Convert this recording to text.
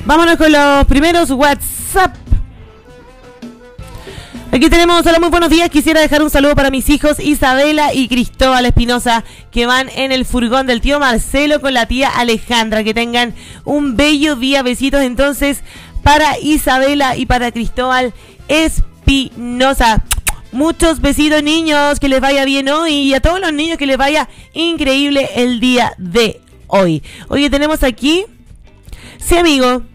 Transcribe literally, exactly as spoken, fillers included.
Vámonos con los primeros WhatsApp. Aquí tenemos, hola, muy buenos días. Quisiera dejar un saludo para mis hijos Isabela y Cristóbal Espinosa, que van en el furgón del tío Marcelo con la tía Alejandra. Que tengan un bello día. Besitos entonces para Isabela y para Cristóbal Espinosa. Muchos besitos, niños, que les vaya bien hoy, y a todos los niños que les vaya increíble el día de hoy. Oye, tenemos aquí, sí, amigo,